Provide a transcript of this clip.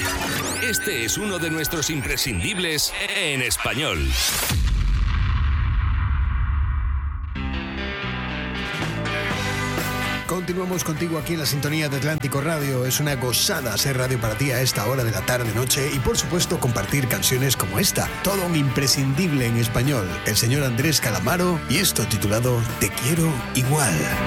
Este es uno de nuestros imprescindibles en español. Continuamos contigo aquí en la sintonía de Atlántico Radio. Es una gozada hacer radio para ti a esta hora de la tarde-noche y por supuesto compartir canciones como esta. Todo un imprescindible en español. El señor Andrés Calamaro y esto titulado Te quiero igual.